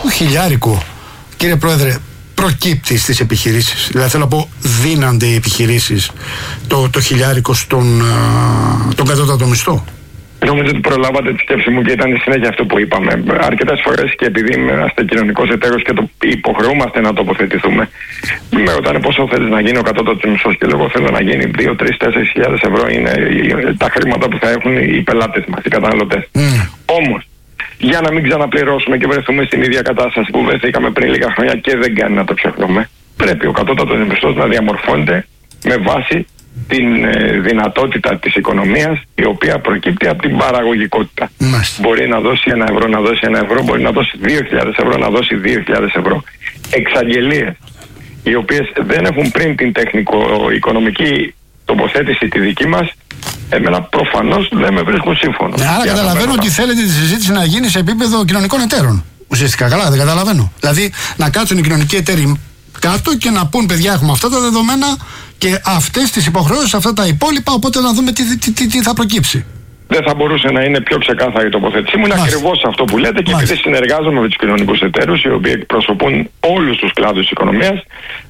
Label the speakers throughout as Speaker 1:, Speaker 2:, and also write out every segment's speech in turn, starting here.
Speaker 1: χιλιάρικο, κύριε Πρόεδρε, προκύπτει στις επιχειρήσεις? Δηλαδή θέλω να πω, δίνανται οι επιχειρήσεις το χιλιάρικο τον κατώτατο μισθό?
Speaker 2: Νομίζω ότι προλάβατε τη σκέψη μου και ήταν η συνέχεια αυτό που είπαμε. Αρκετές φορές, και επειδή είμαστε κοινωνικός εταίρος και υποχρεούμαστε να τοποθετηθούμε, με ρωτάνε πόσο θέλεις να γίνει ο κατώτατος μισθός και εγώ θέλω να γίνει 2, 3, 4 ευρώ. Είναι τα χρήματα που θα έχουν οι πελάτες μας, οι καταναλωτές. Όμως, για να μην ξαναπληρώσουμε και βρεθούμε στην ίδια κατάσταση που βρεθήκαμε πριν λίγα χρόνια και δεν κάνει να το ξεχνούμε, πρέπει ο κατώτατος μισθός να διαμορφώνεται με βάση την δυνατότητα της οικονομίας, η οποία προκύπτει από την παραγωγικότητα. Μπορεί να δώσει 1 ευρώ, να δώσει 1 ευρώ, μπορεί να δώσει 2.000 ευρώ, να δώσει 2.000 ευρώ. Εξαγγελίες οι οποίες δεν έχουν πριν την τεχνικο-οικονομική τοποθέτηση τη δική μας, εμένα προφανώς δεν με βρίσκουν σύμφωνο.
Speaker 1: Άρα καταλαβαίνω ότι θέλετε τη συζήτηση να γίνει σε επίπεδο κοινωνικών εταίρων. Ουσιαστικά, καλά, δεν καταλαβαίνω. Δηλαδή να κάτσουν οι κοινωνικοί εταίροι κάτω και να πούν, παιδιά, έχουμε αυτά τα δεδομένα και αυτές τις υποχρεώσεις, αυτά τα υπόλοιπα, οπότε να δούμε τι θα προκύψει.
Speaker 2: Δεν θα μπορούσε να είναι πιο ξεκάθαρη η τοποθέτησή μου. Είναι ακριβώς αυτό που λέτε, και επειδή συνεργάζομαι με τους κοινωνικούς εταίρους, οι οποίοι εκπροσωπούν όλους τους κλάδους της οικονομίας,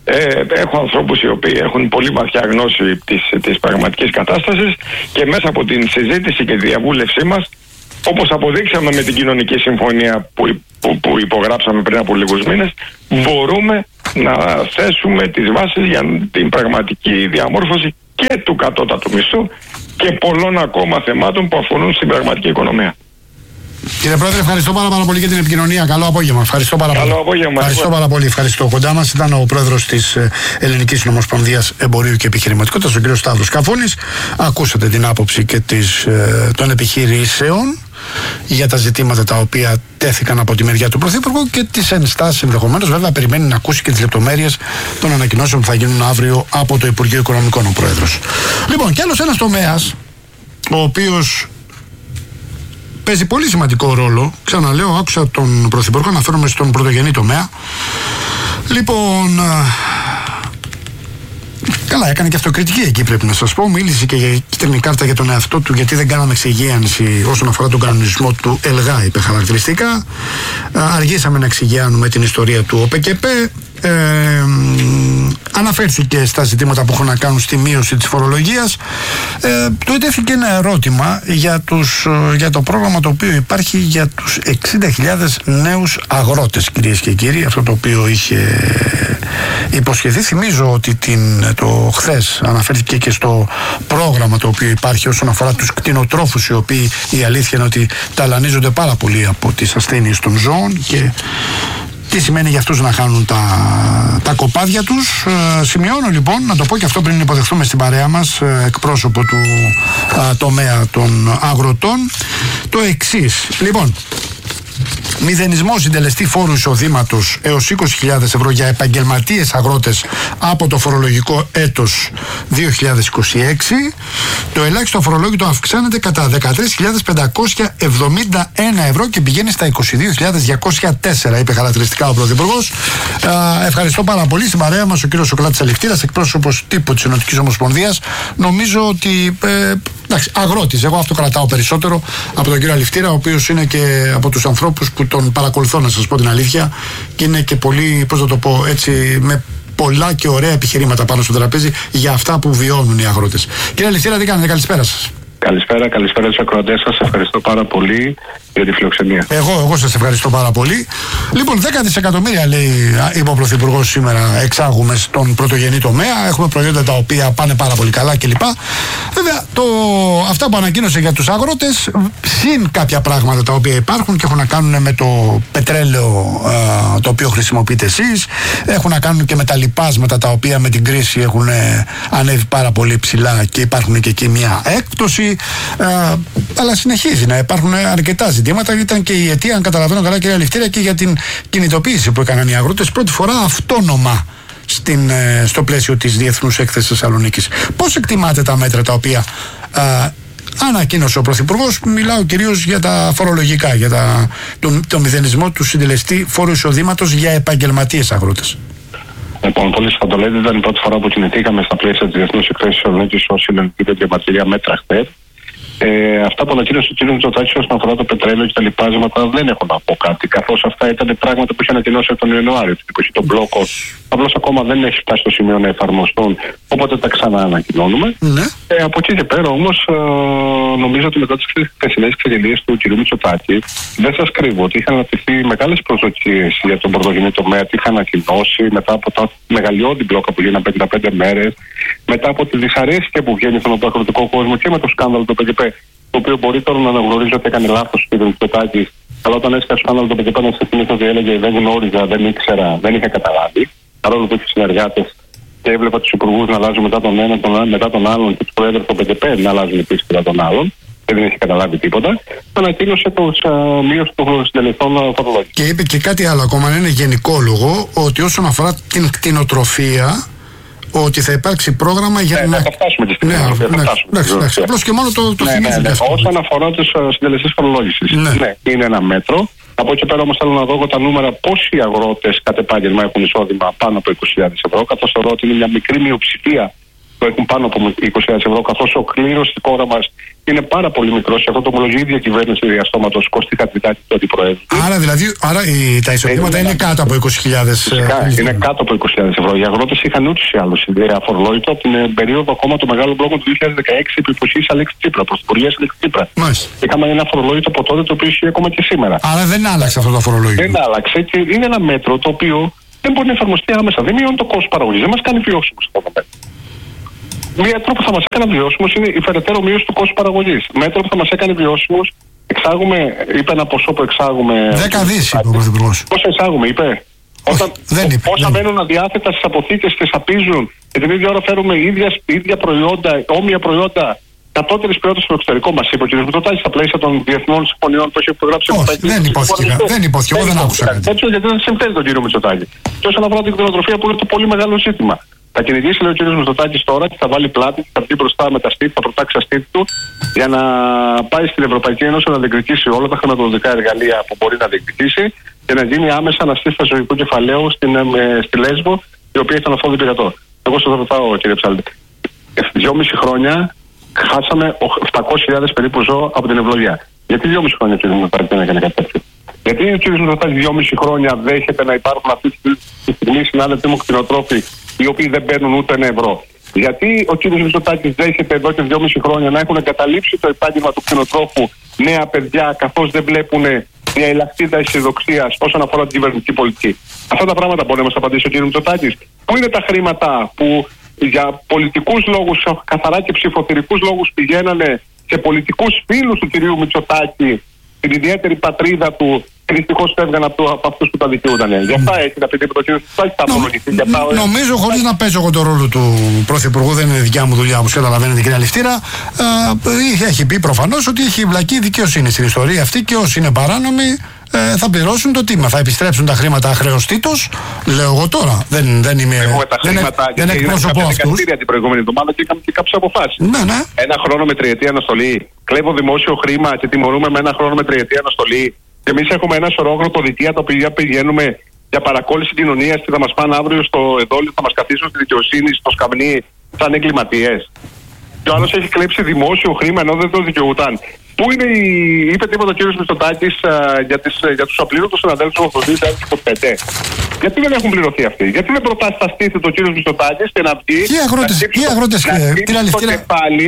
Speaker 2: έχω ανθρώπους οι οποίοι έχουν πολύ βαθιά γνώση της πραγματικής κατάστασης, και μέσα από την συζήτηση και τη διαβούλευσή μας, όπως αποδείξαμε με την κοινωνική συμφωνία που υπογράψαμε πριν από λίγους μήνες, μπορούμε να θέσουμε τις βάσεις για την πραγματική διαμόρφωση και του κατώτατου μισθού και πολλών ακόμα θεμάτων που αφορούν στην πραγματική οικονομία.
Speaker 1: Κύριε Πρόεδρε, ευχαριστώ πάρα πολύ για την επικοινωνία. Καλό απόγευμα. Ευχαριστώ πάρα πολύ.
Speaker 2: Καλό απόγευμα.
Speaker 1: Ευχαριστώ πάρα πολύ. Ευχαριστώ. Κοντά μας ήταν ο πρόεδρος της Ελληνικής Συνομοσπονδίας Εμπορίου και Επιχειρηματικότητας, ο κ. Σταύρος Καφούνης. Ακούσατε την άποψη και των επιχειρήσεων για τα ζητήματα τα οποία τέθηκαν από τη μεριά του Πρωθυπουργού και τις ενστάσεις ενδεχομένως. Βέβαια, περιμένει να ακούσει και τις λεπτομέρειες των ανακοινώσεων που θα γίνουν αύριο από το Υπουργείο Οικονομικών ο Πρόεδρος. Λοιπόν, κι άλλος ένας τομέας, ο οποίος παίζει πολύ σημαντικό ρόλο. Ξαναλέω, άκουσα τον Πρωθυπουργό, αναφέρομαι στον πρωτογενή τομέα. Λοιπόν, καλά, έκανε και αυτοκριτική εκεί, πρέπει να σας πω. Μίλησε και για κίτρινη κάρτα για τον εαυτό του, γιατί δεν κάναμε εξυγίανση όσον αφορά τον κανονισμό του ΕΛΓΑ, είπε χαρακτηριστικά. Αργήσαμε να εξυγιάνουμε την ιστορία του ΟΠΕΚΕΠ. Αναφέρθηκε στα ζητήματα που έχουν να κάνουν στη μείωση της φορολογίας. Του ετέθηκε ένα ερώτημα για το πρόγραμμα το οποίο υπάρχει για τους 60.000 νέους αγρότες, κυρίες και κύριοι, αυτό το οποίο είχε υποσχεθεί. Θυμίζω ότι χθες αναφέρθηκε και στο πρόγραμμα το οποίο υπάρχει όσον αφορά τους κτηνοτρόφους, οι οποίοι η αλήθεια είναι ότι ταλανίζονται πάρα πολύ από τις ασθένειες των ζώων και τι σημαίνει για αυτούς να χάνουν τα κοπάδια τους. Σημειώνω λοιπόν, να το πω και αυτό πριν υποδεχθούμε στην παρέα μας εκπρόσωπο του τομέα των αγροτών, το εξής. Λοιπόν, μηδενισμό συντελεστή φόρου εισοδήματος έως 20.000 ευρώ για επαγγελματίες αγρότες από το φορολογικό έτος 2026. Το ελάχιστο φορολόγητο αυξάνεται κατά 13.571 ευρώ και πηγαίνει στα 22.204, είπε χαρακτηριστικά ο Πρωθυπουργός. Ευχαριστώ πάρα πολύ. Στην παρέα μας ο κύριος Σωκράτης Αληφτήρας, εκπρόσωπος τύπου της Ενωτικής Ομοσπονδίας. Νομίζω ότι αγρότης, εγώ αυτό κρατάω περισσότερο από τον κύριο Αληφτήρα, ο οποίος είναι και από τους ανθρώπους που τον παρακολουθώ, να σας πω την αλήθεια, και είναι και πολύ, πώς θα το πω έτσι, με πολλά και ωραία επιχειρήματα πάνω στο τραπέζι για αυτά που βιώνουν οι αγρότες. Κύριε Αληφτήρα, τι κάνετε? Καλησπέρα σας.
Speaker 3: Καλησπέρα στους ακροατές σας. Ευχαριστώ πάρα πολύ για τη φιλοξενία.
Speaker 1: Εγώ σας ευχαριστώ πάρα πολύ. Λοιπόν, 10 δισεκατομμύρια, λέει, είπε ο Πρωθυπουργός, σήμερα εξάγουμε στον πρωτογενή τομέα. Έχουμε προϊόντα τα οποία πάνε πάρα πολύ καλά κλπ. Βέβαια, αυτά που ανακοίνωσε για τους αγρότες, συν κάποια πράγματα τα οποία υπάρχουν και έχουν να κάνουν με το πετρέλαιο το οποίο χρησιμοποιείτε εσείς, έχουν να κάνουν και με τα λοιπάσματα τα οποία με την κρίση έχουν ανέβει πάρα πολύ ψηλά και υπάρχουν και εκεί μια έκπτωση. Αλλά συνεχίζει να υπάρχουν αρκετά ζητήματα. Ήταν και η αιτία, αν καταλαβαίνω καλά, κύριε Αληφτήρα, και για την κινητοποίηση που έκαναν οι αγρότες πρώτη φορά αυτόνομα στο πλαίσιο της Διεθνούς Έκθεσης Θεσσαλονίκης. Πώς εκτιμάτε τα μέτρα τα οποία ανακοίνωσε ο Πρωθυπουργός? Μιλάω κυρίως για τα φορολογικά, για το μηδενισμό του συντελεστή φόρου εισοδήματος για επαγγελματίες αγρότες.
Speaker 3: Λοιπόν, πολύ σωστά το λέτε. Ήταν η πρώτη φορά που κινηθήκαμε στα πλαίσια της Διεθνούς Εκθέσης Θεσσαλονίκης ως συλλογική επαγγελματική μέτρα χθες. Αυτά που ανακοίνωσε ο κ. Μητσοτάκης όσον αφορά το πετρέλαιο και τα λοιπάσματα δεν έχω να πω κάτι. Καθώς αυτά ήταν πράγματα που είχε ανακοινώσει τον Ιανουάριο. Τον μπλόκο απλώς ακόμα δεν έχει φτάσει στο σημείο να εφαρμοστούν. Οπότε τα ξανά ανακοινώνουμε.
Speaker 1: Ναι.
Speaker 3: Από εκεί και πέρα όμως νομίζω ότι μετά τις χθεσινές εξαγγελίες του κ. Μητσοτάκη, δεν σας κρύβω ότι είχαν αναπτυχθεί μεγάλες προσδοκίες για τον πρωτογενή τομέα. Τι είχαν ανακοινώσει μετά από τα μεγαλειώδη μπλόκα που γίνανε 55 μέρες, μετά από τη δυσαρέσκεια που βγαίνει στον αγροτικό κόσμο και με το σκάνδαλο του ΠΚΠ, το οποίο μπορεί τώρα να αναγνωρίζει ότι έκανε λάθος ο κ. Μητσοτάκης. Αλλά όταν έσκασε το σκάνδαλο του ΠΚΠ, να ξεκινήσει ότι έλεγε δεν γνώριζα, δεν ήξερα, δεν είχα καταλάβει. Παρόλο που είχε συνεργάτες και έβλεπα τους υπουργούς να αλλάζουν μετά τον ένα, μετά τον άλλον και τους πρόεδρους του ΠΚΠ να αλλάζουν επίσης μετά τον άλλον. Δεν είχε καταλάβει τίποτα. Ανακοίνωσε το μείωση των συντελεστών φορολόγηση.
Speaker 1: Και είπε και κάτι άλλο ακόμα, είναι γενικόλογο, ότι όσον αφορά την κτηνοτροφία, ότι θα υπάρξει πρόγραμμα για να.
Speaker 3: Θα φτάσουμε τη στιγμή.
Speaker 1: Εντάξει. Απλώς και μόνο το θυμίζω.
Speaker 3: Όσον αφορά τους συντελεστές φορολόγησης. Ναι, είναι ένα μέτρο. Από εκεί πέρα όμως θέλω να δω τα νούμερα πόσοι αγρότες κατ' επάγγελμα έχουν εισόδημα πάνω από 20.000 ευρώ. Καθώς θεωρώ ότι είναι μια μικρή μειοψηφία που έχουν πάνω από 20.000 ευρώ. Καθώς ο κλήρος στη χώρα μας είναι πάρα πολύ μικρός. Αυτό το ομολογεί η ίδια κυβέρνηση διαστόματος Κωστή Χατζηδάκη του Αντιπροέδρου. Άρα τα εισοδήματα είναι κάτω από 20.000 ευρώ. Είναι κάτω από 20.000 ευρώ. Οι αγρότες είχαν ούτως ή άλλως αφορολόγητο από την περίοδο ακόμα του μεγάλου μπλόκου του 2016 επί υποχής Αλέξη Τσίπρα, πρωθυπουργίας Αλέξη Τσίπρα. Είχαμε ένα αφορολόγητο από τότε το οποίο ισχύει ακόμα και σήμερα.
Speaker 1: Άρα δεν άλλαξε αυτό το αφορολόγητο.
Speaker 3: Δεν άλλαξε και είναι ένα μέτρο το οποίο δεν μπορεί να εφαρμοστεί άμεσα. Δεν μειώνει το κόστος παραγωγής. Δεν μας κάνει βιώσιμους αυτό το μέτρο. Μία τρόπο που θα μας έκανε βιώσιμος είναι η περαιτέρω μείωση του κόστου παραγωγής. Μέτρο που θα μας έκανε βιώσιμος, είπε ένα ποσό που εξάγουμε.
Speaker 1: 10 δις είπε ο Πρωθυπουργός.
Speaker 3: Πόσα εξάγουμε, είπε. Πόσα μένουν αδιάθετα στις αποθήκες, τις απίζουν και την ίδια ώρα φέρουμε ίδια προϊόντα, όμοια προϊόντα κατώτερης ποιότητας στο εξωτερικό, μας είπε ο κ. Μητσοτάκης στα πλαίσια των διεθνών συμφωνιών που έχει υπογράψει η Ευρωπαϊκή Ένωση.
Speaker 1: Δεν υπόθηκε, εγώ δεν άκουσα.
Speaker 3: Έτσι, γιατί δεν συμφέρει τον κ. Μητσοτάκη. Και όσον αφορά την κτηνοτροφία που είναι το πολύ μεγάλο ζήτημα. Θα κυνηγήσει, λέει ο κ. Μητσοτάκης τώρα και θα βάλει πλάτη και θα βγει μπροστά με τα στήθη, θα προτάξει τα στήθη του για να πάει στην Ευρωπαϊκή Ένωση να διεκδικήσει όλα τα χρηματοδοτικά εργαλεία που μπορεί να διεκδικήσει και να γίνει άμεσα αναστήφτα ζωικού κεφαλαίου στη Λέσβο, η οποία ήταν αφόδη πειρατό. Εγώ σας ρωτάω, κ. Ψάλτη, 2,5 χρόνια χάσαμε 700.000 περίπου ζώα από την ευλογία. Γιατί 2,5 χρόνια ο κ. Μητσοτάκης δεν έκανε κάτι τέτοιο? Γιατί ο κ. Μητσοτάκης 2,5 χρόνια δέχεται να υπάρχουν αυτή τη στιγμή συνάδελφοι μου κτηνοτρόφοι οι οποίοι δεν παίρνουν ούτε ένα ευρώ? Γιατί ο κ. Μητσοτάκης δέχεται εδώ και 2,5 χρόνια να έχουν εγκαταλείψει το επάγγελμα του κτηνοτρόφου νέα παιδιά, καθώς δεν βλέπουν μια ελαχτίδα αισιοδοξίας όσον αφορά την κυβερνητική πολιτική? Αυτά τα πράγματα μπορεί να μας απαντήσει ο κ. Μητσοτάκης. Πού είναι τα χρήματα που για πολιτικούς λόγους, καθαρά και ψηφοθυρικούς λόγους, πηγαίνανε σε πολιτικούς φίλους του κ. Μητσοτάκη, την ιδιαίτερη πατρίδα του, και δυστυχώς φεύγαν από αυτούς που τα δικαιούταν? Γι' αυτά έχει να πει τίποτα ο κ. Μητσοτάκης, θα απολογηθεί.
Speaker 1: Νομίζω, χωρίς να παίζω εγώ τον ρόλο του Πρωθυπουργού, δεν είναι δικιά μου δουλειά, όπως καταλαβαίνετε, κυρία Λευτήρα, έχει πει προφανώς ότι έχει βλακεί δικαιοσύνη στην ιστορία αυτή και όσοι είναι παράνομοι θα πληρώσουν το τίμημα. Θα επιστρέψουν τα χρήματα αχρεωστήτως, λέω εγώ τώρα. Δεν είμαι. Δεν εκπροσωπώ αυτούς.
Speaker 3: Την προηγούμενη εβδομάδα και είχαμε και κάποιες αποφάσεις.
Speaker 1: Ναι.
Speaker 3: Ένα χρόνο με τριετή αναστολή. Κλέβω δημόσιο χρήμα και τιμωρούμε με ένα χρόνο με τριετή αναστολή. Και εμείς έχουμε ένα σωρό αγροτοδικεία τα οποία πηγαίνουμε για παρακόλληση κοινωνίας και θα μας πάνε αύριο στο εδόλιο, θα μας καθίσουν στη δικαιοσύνη, στο σκαμνί, σαν εγκληματίες. Και ο άλλος έχει κλέψει δημόσιο χρήμα ενώ δεν το δικαιούταν. Πού είναι είπε τίποτα ο κ. Μητσοτάκης για τους απλήρωτους συναδέλφους του 2025? Γιατί δεν έχουν πληρωθεί αυτοί? Γιατί δεν προτάσει τα στήθη του κ. Μητσοτάκης και να βγει?
Speaker 1: Ποιοι αγρότες, κύριε Λευτήρα?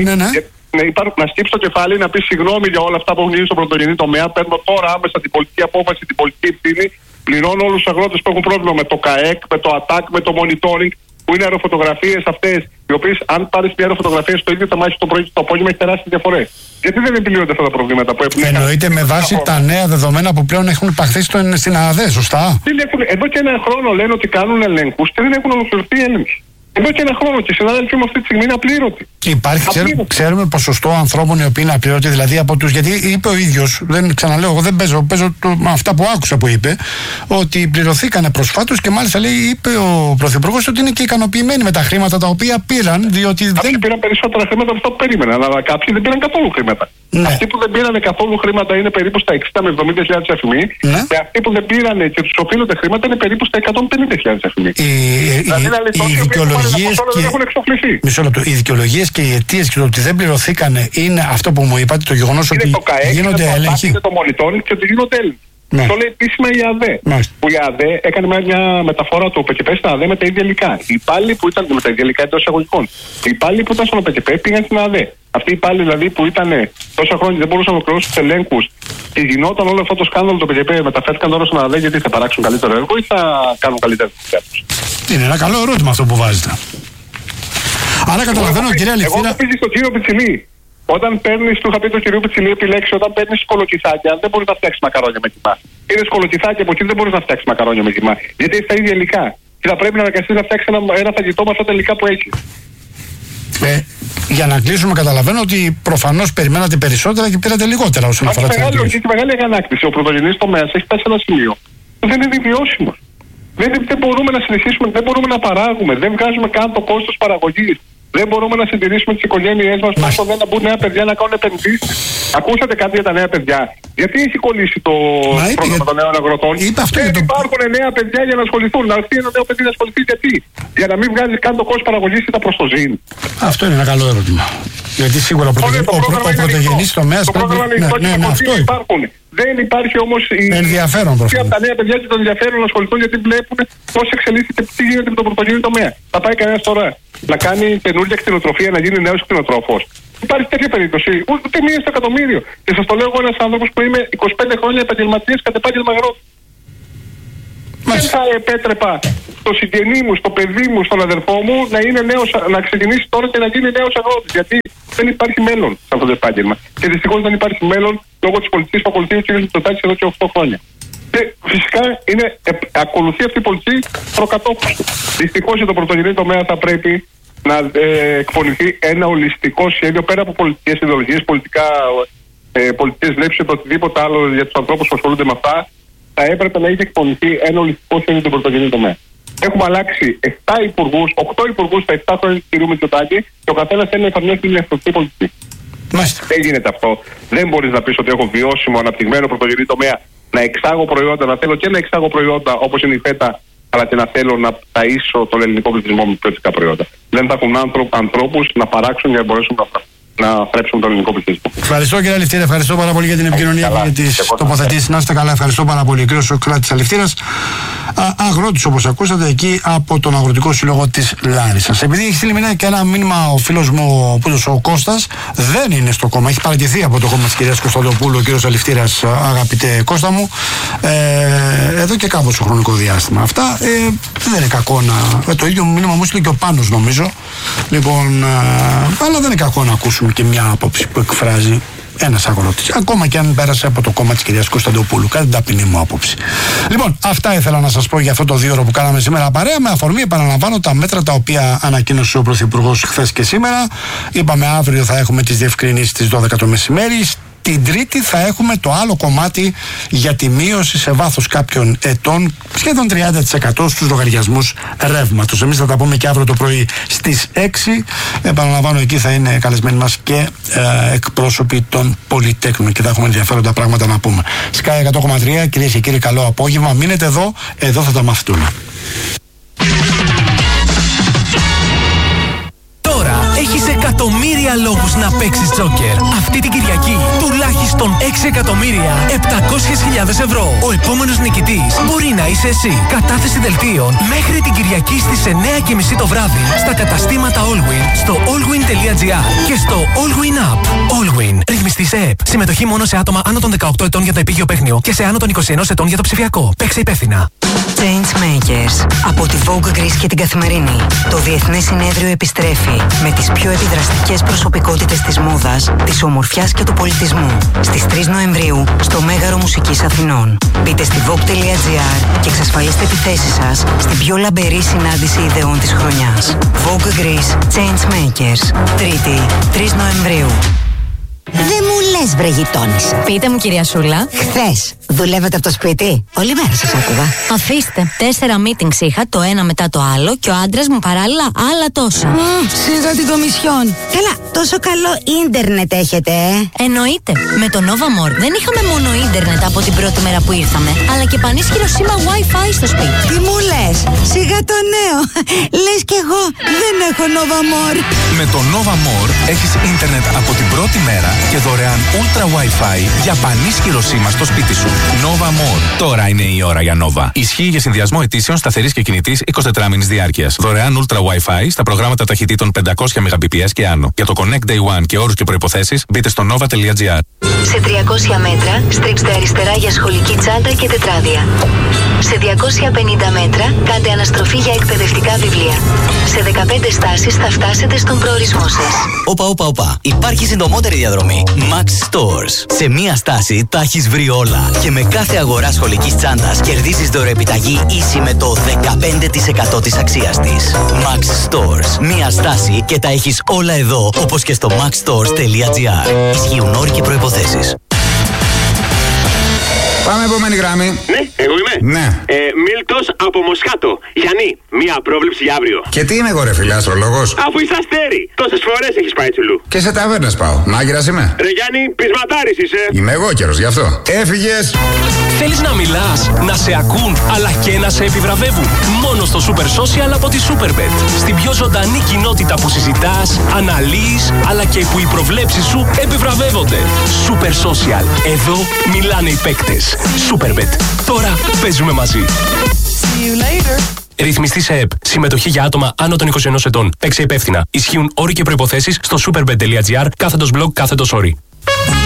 Speaker 3: Να σκύψει το κεφάλι, να πει συγγνώμη για όλα αυτά που έχουν γίνει στον πρωτογενή τομέα. Παίρνω τώρα άμεσα την πολιτική απόφαση, την πολιτική ευθύνη. Πληρώνω όλους τους αγρότες που έχουν πρόβλημα με το ΚΑΕΚ, με το ΑΤΑΚ, με το monitoring, που είναι αεροφωτογραφίες αυτές, οι οποίες αν πάρεις μια αεροφωτογραφία στο ίδιο θα μάθεις το πρωί και το απόγευμα, έχει τεράστιες διαφορές. Γιατί δεν επιλύονται αυτά τα προβλήματα που έχουν?
Speaker 1: Εννοείται με βάση τα νέα δεδομένα που πλέον έχουν υπαχθεί στην ΑΔΕ, σωστά?
Speaker 3: Εδώ και ένα χρόνο λένε ότι κάνουν ελέγχους και δεν έχουν ολοκληρωθεί έλεγχοι. Εδώ και ένα χρόνο και οι συνάδελφοι μου αυτή τη στιγμή είναι απλήρωτοι.
Speaker 1: Ξέρουμε ποσοστό ανθρώπων οι οποίοι είναι απλήρωτοι, δηλαδή από τους. Γιατί είπε ο ίδιος, δεν ξαναλέω, εγώ δεν παίζω αυτά που άκουσα που είπε, ότι πληρωθήκανε προσφάτως και μάλιστα είπε ο Πρωθυπουργός ότι είναι και ικανοποιημένοι με τα χρήματα τα οποία πήραν, διότι
Speaker 3: κάποιοι πήραν περισσότερα χρήματα από αυτά που περίμεναν, αλλά κάποιοι δεν πήραν καθόλου χρήματα.
Speaker 1: Ναι.
Speaker 3: Αυτοί που δεν πήρανε καθόλου χρήματα είναι περίπου στα 60 με 70.000 FME.
Speaker 1: Ναι.
Speaker 3: Και αυτοί που δεν πήρανε και τους οφείλονται χρήματα είναι περίπου στα 150.000 FME.
Speaker 1: Οι δικαιολογίες οι δικαιολογίες και οι αιτίες και το ότι δεν πληρωθήκανε είναι αυτό που μου είπατε, το γεγονός ότι γίνονται έλεγχοι.
Speaker 3: Είναι το μολυτών και ότι γίνονται έλεγχοι.
Speaker 1: Ναι.
Speaker 3: Το λέει επίσημα η ΑΔΕ.
Speaker 1: Μάλιστα.
Speaker 3: Που η ΑΔΕ έκανε μια μεταφορά του ΟΠΕΚΕΠ στα ΑΔΕ με τα ίδια υλικά. Οι υπάλληλοι που ήταν με τα ίδια υλικά εντός εισαγωγικών. Οι υπάλληλοι που ήταν στον ΟΠΕΚΕΠ πήγαν στην ΑΔΕ. Αυτοί οι υπάλληλοι δηλαδή που ήταν τόσα χρόνια δεν μπορούσαν να ολοκληρώσουν τους ελέγχους και γινόταν όλο αυτό το σκάνδαλο του ΟΠΕΚΕΠ, μεταφέρθηκαν τώρα στην ΑΔΕ γιατί θα παράξουν καλύτερο έργο ή θα κάνουν καλύτερα τη δουλειά τους?
Speaker 1: Είναι ένα καλό ερώτημα αυτό που βάζετε. Άρα καταλαβαίνω, κυρία Αλευθύρα.
Speaker 3: Εγώ πήγα στον κύριο Πιτσιλή. Όταν παίρνεις, του είχα πει τον κύριο Πιτσιλή επιλέξει, όταν παίρνεις σκολοκυθάκια, δεν μπορείς να φτιάξεις μακαρόνια με κοιμά. Είναι σκολοκυθάκια από εκεί, δεν μπορείς να φτιάξεις μακαρόνια με κοιμά. Γιατί έχει τα ίδια υλικά. Και θα πρέπει να αναγκαστείς να φτιάξεις ένα φαγητό με αυτά τα υλικά που έχει.
Speaker 1: Για να κλείσουμε, καταλαβαίνω ότι προφανώς περιμένατε περισσότερα και πήρατε λιγότερα όσον αφορά τις
Speaker 3: ανάγκες. Έχει μεγάλη αγανάκτηση. Ο πρωτογενής τομέας έχει φτάσει σε ένα σημείο που δεν είναι βιώσιμο. Δεν μπορούμε να συνεχίσουμε, δεν μπορούμε να παράγουμε, δεν βγάζουμε καν το κόστος παραγωγής. Δεν μπορούμε να συντηρήσουμε τις οικογένειές μας όσο δεν μπουν νέα παιδιά να κάνουν επενδύσεις. Ακούσατε κάτι για τα νέα παιδιά? Γιατί έχει κολλήσει το πρόγραμμα των νέων αγροτών? Δεν υπάρχουν νέα παιδιά για να ασχοληθούν. Να έρθει ένα νέο παιδί να ασχοληθεί γιατί? Για να μην βγάζει καν το κόστος παραγωγής ή τα προστοζήν.
Speaker 1: Αυτό είναι ένα καλό ερώτημα. Γιατί σίγουρα ο πρωτογενής τομέας πρέπει να αυτό
Speaker 3: υπάρχουν. Δεν υπάρχει όμως
Speaker 1: ενδιαφέρον προς
Speaker 3: από τα νέα παιδιά και το ενδιαφέρον να ασχοληθούν γιατί βλέπουν πώς εξελίσσεται, τι γίνεται με τον πρωτογενή τομέα. Θα πάει κανένας τώρα να κάνει καινούργια κτηνοτροφία, να γίνει νέος κτηνοτρόφος? Υπάρχει τέτοια περίπτωση. Ούτε μία στο εκατομμύριο. Και σας το λέω εγώ, ένας άνθρωπος που είμαι 25 χρόνια επαγγελματίας κατ' επάγγελμα αγρότη. Δεν θα επέτρεπα στο συγγενή μου, στο παιδί μου, στον αδερφό μου να ξεκινήσει τώρα και να γίνει νέος αγρότης. Γιατί δεν υπάρχει μέλλον σε αυτό το επάγγελμα. Και δυστυχώς δεν υπάρχει μέλλον λόγω της πολιτικής που ακολουθεί ο κ. Μητσοτάκης εδώ και 8 χρόνια. Και φυσικά ακολουθεί αυτή η πολιτική προκατόχους. Δυστυχώς για το πρωτογενή τομέα θα πρέπει να εκπονηθεί ένα ολιστικό σχέδιο πέρα από πολιτικές ιδεολογίες, πολιτικές βλέψεις ή οτιδήποτε άλλο για τους ανθρώπους που ασχολούνται με αυτά. Θα έπρεπε να έχει εκπονηθεί ένα ολιστικό σχέδιο για τον πρωτογενή τομέα. Έχουμε αλλάξει 8 υπουργούς στα 7 χρόνια του κ. Μητσοτάκη και ο καθένας θέλει να εφαρμόσει την διαφορετική πολιτική. Δεν γίνεται αυτό. Δεν μπορείς να πεις ότι έχω βιώσιμο, αναπτυγμένο πρωτογενή τομέα, να εξάγω προϊόντα, να θέλω και να εξάγω προϊόντα όπως είναι η φέτα, αλλά και να θέλω να ταΐσω τον ελληνικό πληθυσμό με ποιοτικά προϊόντα. Δεν θα έχουν ανθρώπους να παράξουν για να μπορέσουν να θρέψουν τον ελληνικό πληθυσμό.
Speaker 1: Ευχαριστώ, κύριε Αλευθύρα, ευχαριστώ πάρα πολύ για την επικοινωνία και για τις τοποθετήσεις. Να είστε καλά, ευχαριστώ πάρα πολύ. Ο κύριος Σοκράτης Αλευθύρας, αγρότης όπως ακούσατε, εκεί από τον Αγροτικό Σύλλογο της Λάρισσας. Επειδή έχει στείλει και ένα μήνυμα ο φίλος μου, ο Κώστας, δεν είναι στο κόμμα, έχει παραιτηθεί από το κόμμα της κυρίας Κωνσταντοπούλου, ο κύριος Αλευθύρας, αγαπητέ Κώστα μου, εδώ και κάποιο χρονικό διάστημα. Αυτά δεν είναι κακό να. Το ίδιο μήνυμα μου στείλει και ο Πάνος, νομίζω. Λοιπόν, αλλά δεν είναι κακό να ακούσουμε και μια άποψη που εκφράζει ένας αγρότης, ακόμα και αν πέρασε από το κόμμα της κυρίας Κωνσταντοπούλου. Κάτι ταπεινή μου άποψη. Λοιπόν, αυτά ήθελα να σας πω για αυτό το 2 ώρο που κάναμε σήμερα παρέα. Με αφορμή, επαναλαμβάνω, τα μέτρα τα οποία ανακοίνωσε ο Πρωθυπουργός χθες και σήμερα. Είπαμε αύριο θα έχουμε τις διευκρινήσεις στις 12 το μεσημέρι. Την Τρίτη θα έχουμε το άλλο κομμάτι για τη μείωση σε βάθος κάποιων ετών, σχεδόν 30% στους λογαριασμούς ρεύματος. Εμείς θα τα πούμε και αύριο το πρωί στις 6. Επαναλαμβάνω, εκεί θα είναι καλεσμένοι μας και εκπρόσωποι των Πολυτέχνων και θα έχουμε ενδιαφέροντα πράγματα να πούμε. Sky 100,3, κυρίες και κύριοι, καλό απόγευμα. Μείνετε εδώ θα τα μαθητούμε.
Speaker 4: Έχεις εκατομμύρια λόγους να παίξεις τζόκερ. Αυτή την Κυριακή τουλάχιστον 6.700.000 ευρώ. Ο επόμενος νικητής μπορεί να είσαι εσύ. Κατάθεση δελτίων μέχρι την Κυριακή στις 9:30 το βράδυ στα καταστήματα Allwin, στο allwin.gr και στο Allwin App. Allwin. Ρυθμιστής ΕΕΠ. Συμμετοχή μόνο σε άτομα άνω των 18 ετών για το επίγειο παίχνιο και σε άνω των 21 ετών για το ψηφιακό. Παίξε υπεύθυνα.
Speaker 5: Changemakers από τη Vogue Greece και την Καθημερινή. Το Διεθνές Συνέδριο επιστρέφει με τις πιο επιδραστικές προσωπικότητες της μόδας, της ομορφιάς και του πολιτισμού. Στις 3 Νοεμβρίου στο Μέγαρο Μουσικής Αθηνών. Μπείτε στη vogue.gr και εξασφαλίστε τη θέση σας στην πιο λαμπερή συνάντηση ιδεών της χρονιάς. Vogue Greece Changemakers. Τρίτη, 3 Νοεμβρίου.
Speaker 6: Δεν μου λες, βρε γειτόνισσα.
Speaker 7: Πείτε μου, κυρία Σούλα.
Speaker 6: Χθες δουλεύετε από το σπίτι? Όλη μέρα σας άκουγα.
Speaker 7: Αφήστε. 4 meetings είχα, το ένα μετά το άλλο, και ο άντρας μου παράλληλα άλλα τόσα.
Speaker 6: Σίγα την Κομισιόν. Καλά, τόσο καλό ίντερνετ έχετε,
Speaker 7: Εννοείται. Με το Nova More δεν είχαμε μόνο ίντερνετ από την πρώτη μέρα που ήρθαμε, αλλά και πανίσχυρο σήμα Wi-Fi στο σπίτι.
Speaker 6: Τι μου λες? Σιγά το νέο. Λες κι εγώ δεν έχω Nova More.
Speaker 8: Με το Nova More έχεις ίντερνετ από την πρώτη μέρα και δωρεάν Ultra Wi-Fi για πανίσχυρο σήμα στο σπίτι σου. Nova More. Τώρα είναι η ώρα για Nova. Ισχύει για συνδυασμό αιτήσεων σταθερής και κινητής 24 μήνης διάρκειας. Δωρεάν Ultra Wi-Fi στα προγράμματα ταχυτήτων 500 Mbps και άνω. Για το Connect Day One και όρους και προϋποθέσεις μπείτε στο nova.gr.
Speaker 5: Σε 300 μέτρα στρίψτε αριστερά για σχολική τσάντα και τετράδια. Σε 250 μέτρα κάντε αναστροφή για εκπαιδευτικά βιβλία. Σε 15 στάσεις θα φτάσετε στον προορισμό σας.
Speaker 9: Όπα. Υπάρχει συντομότερη διαδρομή. Max Stores. Σε μία στάση τα έχεις βρει όλα. Και με κάθε αγορά σχολικής τσάντας κερδίζεις δωρεοεπιταγή ίση με το 15% της αξίας της. Max Stores. Μία στάση και τα έχεις όλα εδώ, όπως και στο maxstores.gr. Ισχύουν όροι και προϋποθέσεις.
Speaker 10: Πάμε επόμενη γραμμή.
Speaker 11: Ναι, εγώ είμαι.
Speaker 10: Ναι.
Speaker 11: Μίλτος από Μοσχάτο. Γιάννη, μία πρόβλεψη για αύριο.
Speaker 10: Και τι είμαι εγώ, ρε φίλε, αστρολόγος?
Speaker 11: Αφού είσαι αστέρι, τόσες φορές έχεις πάει τσουλού.
Speaker 10: Και σε ταβέρνες πάω. Μάγειρας είμαι.
Speaker 11: Ρε Γιάννη, πεισματάρης είσαι.
Speaker 10: Είμαι εγώ καιρος, γι' αυτό. Έφυγες.
Speaker 4: Θέλεις να μιλάς, να σε ακούν, αλλά και να σε επιβραβεύουν? Μόνο στο Super Social από τη Superbet. Στην πιο ζωντανή κοινότητα που συζητάς, αναλύεις, αλλά και που οι προβλέψεις σου επιβραβεύονται. Super Social. Εδώ μιλάνε οι παίκτες. Superbet. Τώρα παίζουμε μαζί. Ρυθμιστή σε ΕΠ. Συμμετοχή για άτομα άνω των 21 ετών. Παίξε υπεύθυνα. Ισχύουν όροι και προϋποθέσεις στο superbet.gr /blog/όροι.